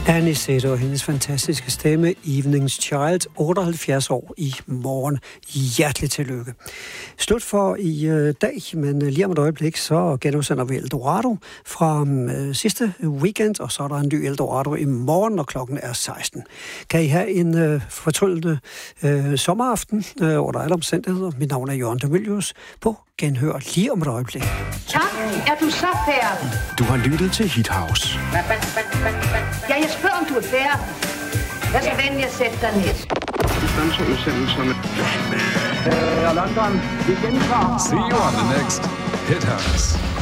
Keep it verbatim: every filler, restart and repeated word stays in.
Aniceto og hendes fantastiske stemme, Evening's Child, otteoghalvfjerds år i morgen. Hjertelig tillykke. Slut for i øh, dag, men øh, lige om et øjeblik, så genudsender vi Eldorado fra øh, sidste weekend, og så er der en ny Eldorado i morgen, når klokken er seksten. Kan I have en øh, fortryllende øh, sommeraften øh, under alle omstændigheder. Mit navn er Jørgen de Mylius. På genhør lige om et øjeblik. Tak, er du så færdig? Du har lyttet til Hit House. Ja, jeg spørger, om du er færdig. Vær så venlig at sætte dig ned. Øh, London, vi gentager. See you on the next Hit House.